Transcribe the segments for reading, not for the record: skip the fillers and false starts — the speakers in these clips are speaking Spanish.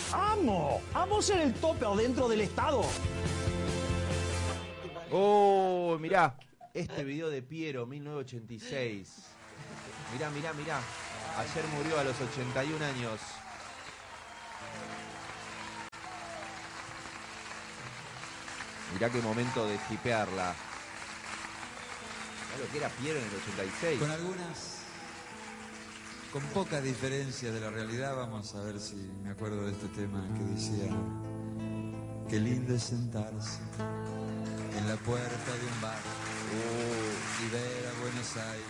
Amo ser el tope adentro del Estado. Oh, mirá, este video de Piero, 1986. Mirá. Ayer murió a los 81 años. Mirá qué momento de hipearla. Mirá lo que era Piero en el 86. Con pocas diferencias de la realidad, vamos a ver si me acuerdo de este tema que decía: qué lindo es sentarse en la puerta de un bar y ver a Buenos Aires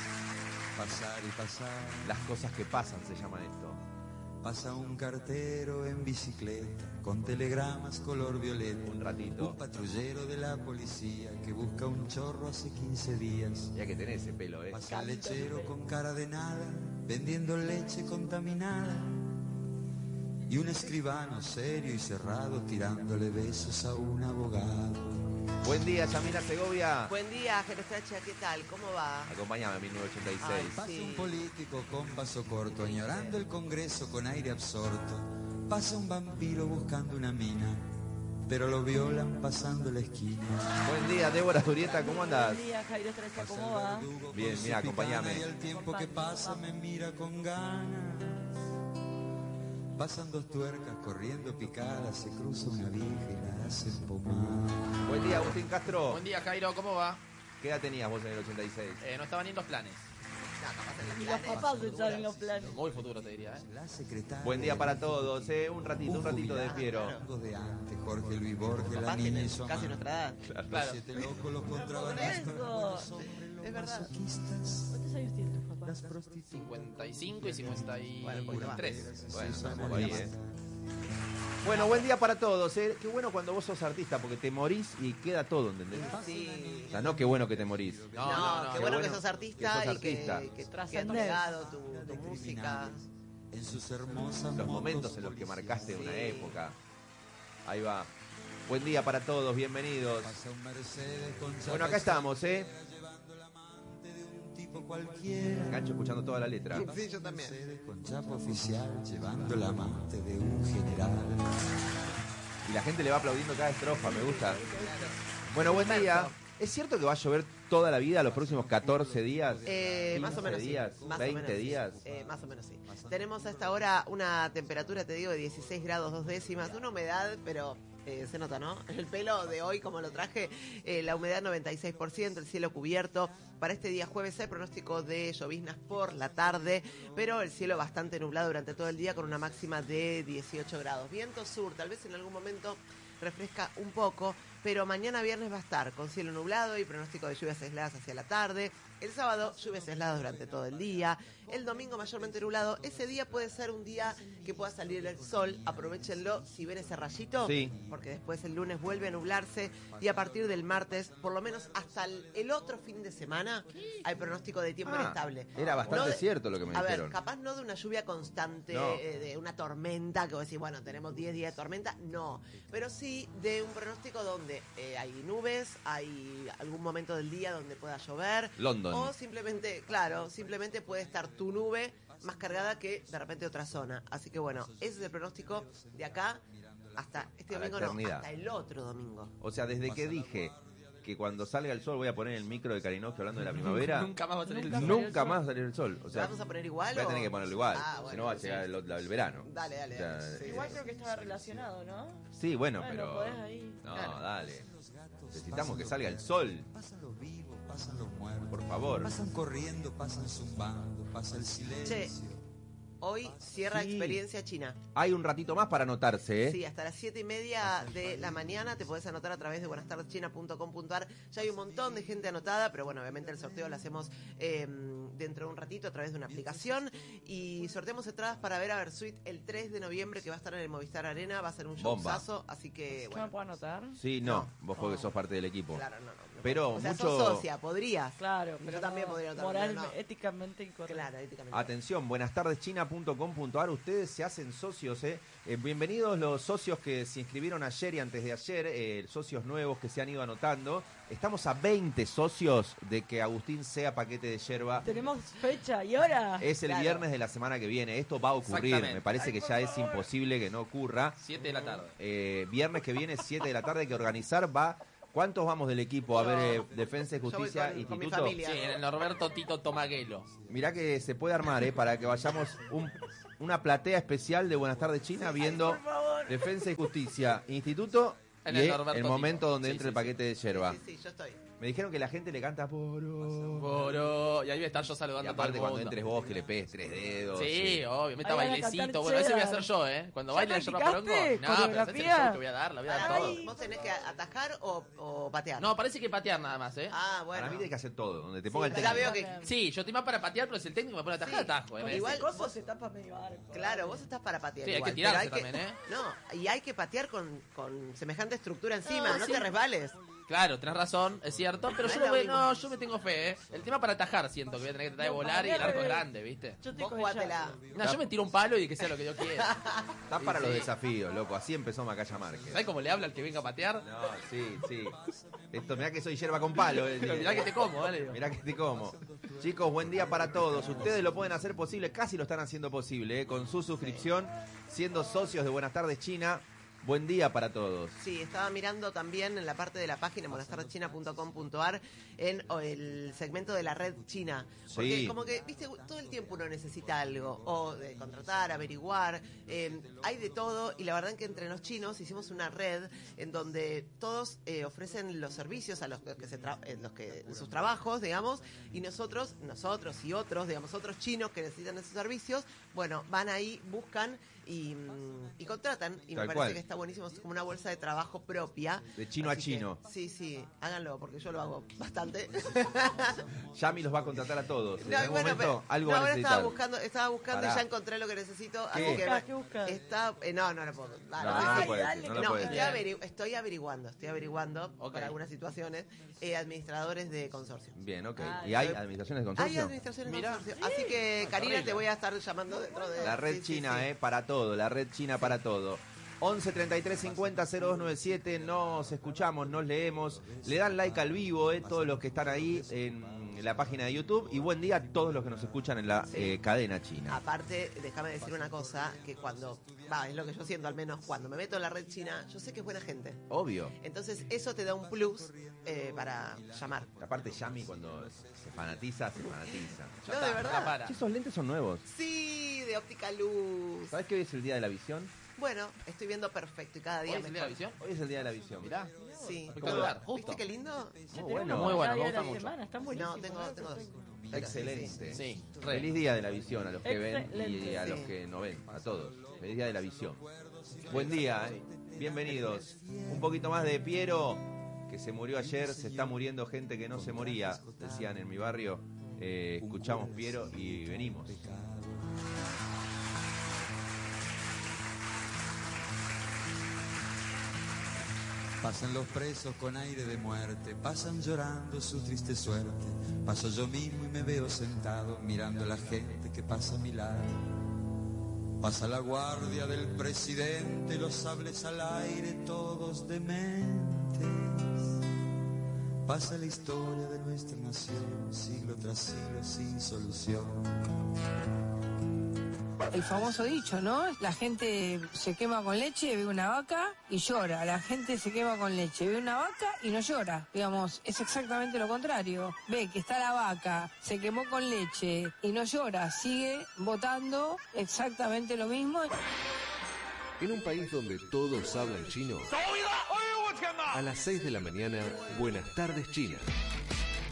pasar y pasar. Las cosas que pasan se llaman esto. Pasa un cartero en bicicleta con telegramas color violeta. Un ratito. Un patrullero de la policía que busca un chorro hace 15 días. Ya que tenés ese pelo, Pasa el lechero con cara de nada, vendiendo leche contaminada. Y un escribano serio y cerrado tirándole besos a un abogado. Buen día, Yamila Segovia. Buen día, Gerostracha, ¿qué tal? ¿Cómo va? Acompáñame en 1986. Pasa un político con paso corto, añorando el Congreso con aire absorto. Pasa un vampiro buscando una mina, pero lo violan pasando la esquina. Buen día, Débora Zurieta, ¿cómo andás? Buen día, Jairo Estrella, ¿cómo va? Bien, mira, acompáñame. Y el tiempo que pasa me mira con ganas. Pasan dos tuercas corriendo picadas, se cruza una vieja y la hacen pomada. Buen día, Agustín Castro. Buen día, Jairo, ¿cómo va? ¿Qué edad tenías vos en el 86? No estaban ni en los planes. Y los papás están en los planes. Muy futuro, te diría, La secretaria. Buen día para todos, un ratito de Piero. Los de antes, Jorge Luis Borges, la Papás niña y tienen su casi amante. nuestra edad. Los Claro. siete locos, los contrabandistas, Por eso. buenos hombres, los Es verdad. masoquistas, ¿Cuántos años tienen tus papás? las prostitutas. 55 y 53. Bueno, estamos ahí, Bueno, buen día para todos, Qué bueno cuando vos sos artista, porque te morís y queda todo, ¿entendés? Sí. O sea, no qué bueno que te morís. No, qué bueno que sos artista, que sos y que artista. trascendes tu legado, tu música. En sus hermosas Los motos momentos en los que marcaste una Sí. época. Ahí va. Buen día para todos, bienvenidos. Pasa un Mercedes con Bueno, acá estamos, llevando la amante de un tipo cualquiera. Gancho escuchando toda la letra. Sí, yo también. Mercedes con chapa oficial llevando la amante de un general. Y la gente le va aplaudiendo cada estrofa, me gusta. Bueno, buen día. ¿Es cierto que va a llover toda la vida los próximos 14 días? Más o menos 15 días, sí. Más o 20 menos, sí. días. Más o menos sí. Tenemos hasta ahora una temperatura, te digo, de 16 grados 2 décimas, una humedad, pero se nota, ¿no? El pelo de hoy, como lo traje, la humedad 96%, el cielo cubierto. Para este día jueves hay pronóstico de lloviznas por la tarde, pero el cielo bastante nublado durante todo el día con una máxima de 18 grados. Viento sur, tal vez en algún momento refresca un poco, pero mañana viernes va a estar con cielo nublado y pronóstico de lluvias aisladas hacia la tarde. El sábado, lluvias aisladas durante todo el día. El domingo, mayormente nublado. Ese día puede ser un día que pueda salir el sol. Aprovechenlo si ven ese rayito. Sí. Porque después el lunes vuelve a nublarse. Y a partir del martes, por lo menos hasta el otro fin de semana, hay pronóstico de tiempo inestable. Era bastante No de- cierto lo que me A dijeron. ver, capaz no de una lluvia constante, No. de una tormenta, que vos decís, bueno, tenemos 10 días de tormenta. No. Pero sí de un pronóstico donde hay nubes, hay algún momento del día donde pueda llover. London. O simplemente, claro, simplemente puede estar tu nube más cargada que de repente otra zona. Así que bueno, ese es el pronóstico de acá hasta este A la domingo, no, eternidad. hasta el otro domingo. O sea, desde que dije que cuando salga el sol voy a poner el micro de Karinowski hablando de la primavera, Nunca más va a salir el sol. nunca más va a salir el sol. O sea, ¿Lo vamos a poner igual voy a o...? tener que ponerlo igual, Ah, si bueno, no va a sí. llegar el verano. Dale, dale, O sea, dale. Sí. Igual creo que estaba relacionado, ¿no? Sí, bueno, Bueno, pero... podés ahí. No, Claro. dale. Necesitamos que salga el sol, Pasan los vivos, pasan los muertos. por favor. Pasan corriendo, pasan zumbando, pasa el silencio. Che, hoy cierra Sí. Experiencia China. Hay un ratito más para anotarse, ¿eh? Sí, hasta las 7:30 de la mañana te podés anotar a través de buenastardechina.com.ar. Ya hay un montón de gente anotada, pero bueno, obviamente el sorteo lo hacemos dentro de un ratito a través de una aplicación. Y sorteamos entradas para ver a Versuit el 3 de noviembre, que va a estar en el Movistar Arena. Va a ser un Bomba. showzazo, así que ¿Yo me bueno. puedo anotar? Sí, no, vos porque sos parte del equipo. Claro, no. Pero O sea, mucho... sos socia, podrías. Claro, Yo pero también no, podría notar, moral, pero no. éticamente incorrecto. Claro, éticamente. Atención, buenastareschina.com.ar, ustedes se hacen socios, bienvenidos los socios que se inscribieron ayer y antes de ayer, socios nuevos que se han ido anotando. Estamos a 20 socios de que Agustín sea paquete de yerba. Tenemos fecha y hora. Es el Claro. viernes de la semana que viene. Esto va a ocurrir. Exactamente. Me parece que ya es imposible que no ocurra. 7 de la tarde. Viernes que viene, 7 de la tarde, hay que organizar. ¿Cuántos vamos del equipo? A ver, Defensa y Yo voy Justicia, con mi Instituto. familia. Sí, en el Norberto Tito Tomaguelo. Mirá que se puede armar, para que vayamos una platea especial de Buenas tardes China viendo Defensa y Justicia, Instituto En y el el Norberto momento Tito. donde Sí, entra sí, el paquete de yerba. Sí, yo estoy. Me dijeron que la gente le canta poro. Poro. Y ahí voy a estar yo Y saludando a todo el aparte cuando mundo. entres vos que le pegues 3 dedos. Sí, obvio, meta Ahí van a bailecito. cantar Bueno, ese voy a cheddar. hacer yo, ¿eh? Cuando ¿Ya baile la yerba practicaste? porongo. No, pero ese es el ¿Coreografía? show que voy a dar, la voy a dar todo. ¿Vos tenés que atajar o patear? No, parece que patear nada más, ¿eh? Ah, bueno. Para mí hay que hacer todo, donde te ponga el ya técnico. veo que... Sí, yo estoy más para patear, pero si el técnico me pone a atajar, Sí, atajo, porque ¿eh? igual- Ese coso se tapa medio arco. Claro, vos estás para patear. Sí, hay igual, que tirarse pero también, ¿eh? No, y hay que patear con semejante estructura encima, no sí. te resbales. Claro, tenés razón, es cierto, pero No yo es no, lo mismo. yo me tengo fe, ¿eh? El tema para atajar siento que voy a tener que tratar de No, volar para y el mí arco es al grande, ¿viste? Yo estoy Vos con jugátela. ella. No, yo me tiro un palo y que sea lo que yo quiera. Estás para Sí, los sí. desafíos, loco. Así empezó Macaya Márquez. ¿Sabes cómo le habla al que venga a patear? No, sí. Esto, mirá que soy yerba con palo. Pero mirá que te como, ¿vale? Mirá que te como. Chicos, buen día para todos. Ustedes lo pueden hacer posible, casi lo están haciendo posible, con su suscripción, siendo socios de Buenas Tardes China. Buen día para todos. Sí, estaba mirando también en la parte de la página buenastardechina.com.ar en el segmento de la red china. Porque Sí. como que, viste, todo el tiempo uno necesita algo, o de contratar, averiguar, hay de todo, y la verdad es que entre los chinos hicimos una red en donde todos ofrecen los servicios a los que en sus trabajos, digamos, y nosotros y otros, digamos, otros chinos que necesitan esos servicios, bueno, van ahí, buscan y contratan, y me Tal parece cual. que está buenísimo, es como una bolsa de trabajo propia. De chino a Así que, chino. sí, háganlo, porque yo lo hago bastante. Yami los va a contratar a todos. En No, algún bueno, momento algo no, va a ahora necesitar. estaba buscando Pará. y ya encontré lo que necesito. ¿Qué? Así que ¿Qué buscas? está, no lo puedo. No, no lo puede decir, no lo No, puede estoy averiguando Ok. por algunas situaciones administradores de consorcio. Bien, ok. Ah, ¿Y hay yo- administraciones de Hay consorcio? administraciones de Mirá. consorcio. Así que, Karina, terrible. te voy a estar llamando dentro de... La red sí, sí, china, sí. para todo, la red china para todo. 11 33 50 0297, nos escuchamos, nos leemos, le dan like al vivo, todos los que están ahí en la página de YouTube, y buen día a todos los que nos escuchan en la cadena china. Aparte, déjame decir una cosa, que es lo que yo siento al menos, cuando me meto en la red china, yo sé que es buena gente. Obvio. Entonces eso te da un plus para llamar. Aparte Yami cuando se fanatiza, se fanatiza. Ya No, está, de verdad. ya para. Che, esos lentes son nuevos. Sí, de óptica luz. ¿Sabes que hoy es el día de la visión? Bueno, estoy viendo perfecto y cada ¿Hoy día es el día de la mejor. visión? Hoy es el día de la visión. Mirá. Sí. Espectacular, justo. ¿Viste qué lindo? Muy bueno. Muy bueno, me Día de gusta la mucho. semana, están buenísimos. No, tengo dos. Excelente. Sí, re. Feliz día de la visión a los que ven y Excelente. a los Sí. que no ven, a todos. Feliz día de la visión. Buen día, bienvenidos. Un poquito más de Piero, que se murió ayer, se está muriendo gente que no se moría, decían en mi barrio. Escuchamos Piero y venimos. Pasan los presos con aire de muerte, pasan llorando su triste suerte. Paso yo mismo y me veo sentado mirando a la gente que pasa a mi lado. Pasa la guardia del presidente, los sables al aire, todos dementes. Pasa la historia de nuestra nación, siglo tras siglo sin solución. El famoso dicho, ¿no? La gente se quema con leche, ve una vaca y llora. La gente se quema con leche, ve una vaca y no llora. Digamos, es exactamente lo contrario. Ve que está la vaca, se quemó con leche y no llora. Sigue votando exactamente lo mismo. En un país donde todos hablan chino, a las 6 de la mañana, Buenas Tardes China.